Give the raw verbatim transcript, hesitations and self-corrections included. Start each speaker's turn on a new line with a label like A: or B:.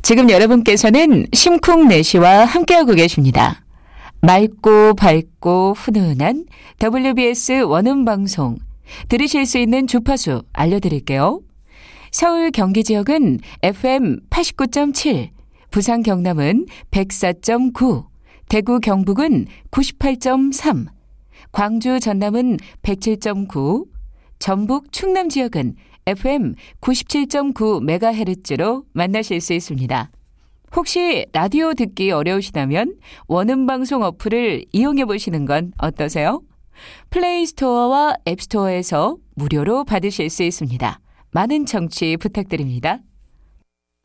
A: 지금 여러분께서는 심쿵 내시와 함께하고 계십니다. 맑고 밝고 훈훈한 더블유비에스 원음방송 들으실 수 있는 주파수 알려드릴게요. 서울 경기 지역은 에프엠 팔십구 점 칠, 부산 경남은 백사 점 구, 대구 경북은 구십팔 점 삼, 광주 전남은 백칠 점 구, 전북 충남 지역은 에프엠 구십칠 점 구 메가헤르츠로 만나실 수 있습니다. 혹시 라디오 듣기 어려우시다면 원음방송 어플을 이용해 보시는 건 어떠세요? 플레이스토어와 앱스토어에서 무료로 받으실 수 있습니다. 많은 청취 부탁드립니다.